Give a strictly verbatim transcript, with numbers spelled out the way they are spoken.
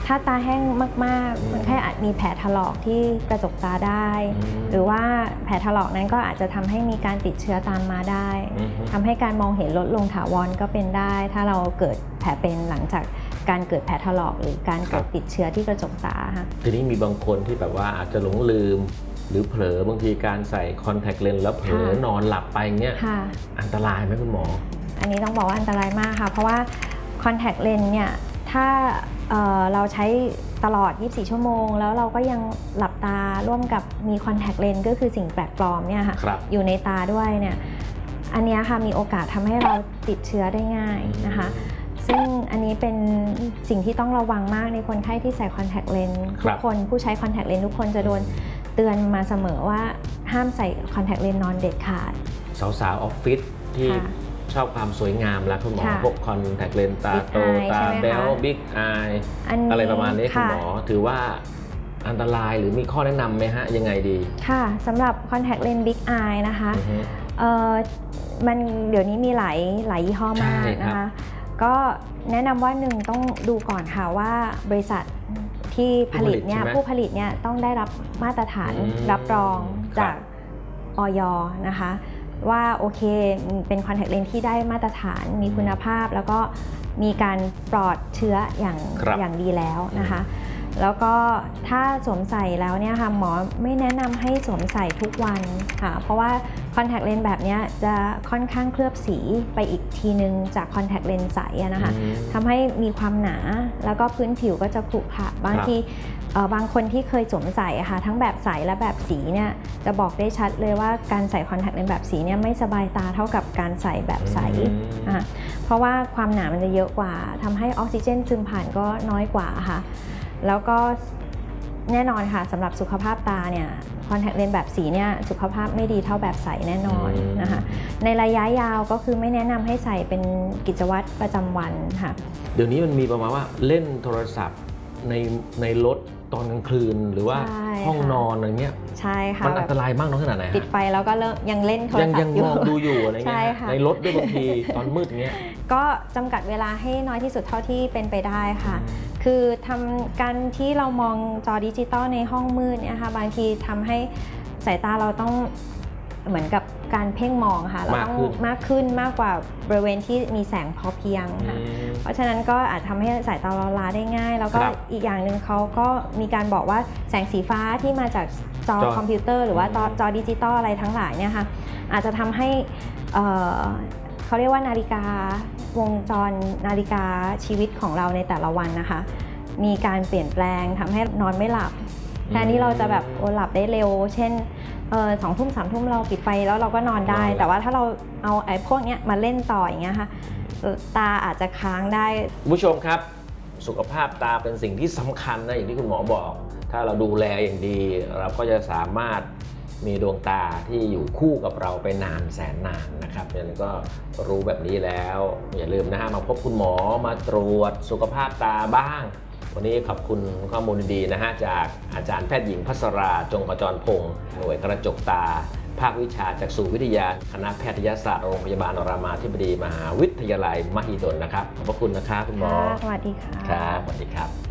ถ้าตาแห้งมากๆคนไข้อาจมีแผลถลอกที่กระจกตาได้หรือว่าแผลถลอกนั้นก็อาจจะทำให้มีการติดเชื้อตามมาได้ทำให้การมองเห็นลดลงถาวรก็เป็นได้ถ้าเราเกิดแผลเป็นหลังจากการเกิดแผลถลอกหรือการเกิดติดเชื้อที่กระจกตาค่ะทีนี้มีบางคนที่แบบว่าอาจจะหลงลืมหรือเผลอบางทีการใส่คอนแทคเลนส์แล้วเผลอนอนหลับไปเงี้ยอันตรายไหมคุณหมออันนี้ต้องบอกว่าอันตรายมากค่ะเพราะว่าคอนแทคเลนส์เนี่ยถ้า เ, เราใช้ตลอดยี่สิบสี่ชั่วโมงแล้วเราก็ยังหลับตาร่วมกับมีคอนแทคเลนส์ก็คือสิ่งแปลกปลอมเนี่ยค่ะอยู่ในตาด้วยเนี่ยอันนี้ค่ะมีโอกาสทำให้เราติดเชื้อได้ง่ายนะคะซึ่งอันนี้เป็นสิ่งที่ต้องระวังมากในคนไข้ที่ใส่คอนแทคเลนส์ทุกคนผู้ใช้คอนแทคเลนส์ทุกคนจะโดนเตือนมาเสมอว่าห้ามใส่คอนแทคเลนส์นอนเด็ดขาดสาวๆออฟฟิศที่ชอบความสวยงามแล้วคุณหมอพวกคอนแทคเลนส์ตาโตตาแบ๊วบิ๊กอายอะไรประมาณนี้คุณหมอถือว่าอันตรายหรือมีข้อแนะนำไหมฮะยังไงดีค่ะสำหรับคอนแทคเลนส์บิ๊กอายนะคะมันเดี๋ยวนี้มีหลายหลายยี่ห้อมากนะคะก็แนะนำว่าหนึ่งต้องดูก่อนค่ะว่าบริษัทที่ผลิตเนี่ยผู้ผลิตเนี่ยต้องได้รับมาตรฐานรับรองจากอย.นะคะว่าโอเคเป็นคอนแทคเลนส์ที่ได้มาตรฐานมีคุณภาพแล้วก็มีการปลอดเชื้ออย่างอย่างดีแล้วนะคะแล้วก็ถ้าสวมใส่แล้วเนี่ยค่ะหมอไม่แนะนำให้สวมใส่ทุกวันค่ะเพราะว่าคอนแทคเลนส์แบบนี้จะค่อนข้างเคลือบสีไปอีกทีนึงจากคอนแทคเลนส์ใสนะคะทำให้มีความหนาแล้วก็พื้นผิวก็จะขรุขระบางทีบางคนที่เคยสวมใส่ค่ะทั้งแบบใสและแบบสีเนี่ยจะบอกได้ชัดเลยว่าการใส่คอนแทคเลนส์แบบสีเนี่ยไม่สบายตาเท่ากับการใส่แบบใสเพราะว่าความหนามันจะเยอะกว่าทำให้ออกซิเจนซึมผ่านก็น้อยกว่าค่ะแล้วก็แน่นอนค่ะสำหรับสุขภาพตาเนี่ยคอนแทคเลนส์แบบสีเนี่ยสุขภาพไม่ดีเท่าแบบใสแน่นอนนะคะในระยะยาวก็คือไม่แนะนำให้ใส่เป็นกิจวัตรประจำวันค่ะเดี๋ยวนี้มันมีประมาณว่าเล่นโทรศัพท์ในในรถตอนกลางคืนหรือว่าห้องนอนอะไรเงี้ยใช่ค่ะมันอันตรายมากน้อยขนาดไหนปิดไฟแล้วก็เริ่มยังเล่นโทรศัพท์ยังมองดูอยู่อะไรเงี้ยในรถด้วยบางทีตอนมืดเงี้ยก็จำกัดเวลาให้น้อยที่สุดเท่าที่เป็นไปได้ค่ะคือทำการที่เรามองจอดิจิตอลในห้องมืดเนี่ยค่ะบางทีทำให้สายตาเราต้องเหมือนกับการเพ่งมองค่ะเราต้องมากขึ้นมากกว่าบริเวณที่มีแสงพอเพียงค่ะเพราะฉะนั้นก็อาจทำให้สายตาเราล้าได้ง่ายแล้วก็อีกอย่างหนึ่งเขาก็มีการบอกว่าแสงสีฟ้าที่มาจากจอคอมพิวเตอร์หรือว่าจอดิจิตอลอะไรทั้งหลายเนี่ยค่ะอาจจะทำให้เขาเรียกว่านาฬิกาวงจรนาฬิกาชีวิตของเราในแต่ละวันนะคะมีการเปลี่ยนแปลงทำให้นอนไม่หลับแทนที่เราจะแบบโอหลับได้เร็วเช่นสองทุ่มสามทุ่มเราปิดไฟแล้วเราก็นอนได้แต่ว่าถ้าเราเอาไอ้พวกนี้มาเล่นต่ออย่างเงี้ยค่ะตาอาจจะค้างได้ผู้ชมครับสุขภาพตาเป็นสิ่งที่สำคัญนะอย่างที่คุณหมอบอกถ้าเราดูแลอย่างดีเราก็จะสามารถมีดวงตาที่อยู่คู่กับเราไปนานแสนนานนะครับดังนั้นก็รู้แบบนี้แล้วอย่าลืมนะฮะมาพบคุณหมอมาตรวจสุขภาพตาบ้างวันนี้ขอบคุณข้อมูลดีๆนะฮะจากอาจารย์แพทย์หญิงภัสราจงขจรพงศ์หน่วยกระจกตาภาควิชาจักษุวิทยาคณะแพทยศาสตร์โรงพยาบาลรามาธิบดีมหาวิทยาลัยมหิดลนะครับขอบพระคุณนะครับคุณหมอสวัสดีค่ะครับสวัสดีครับ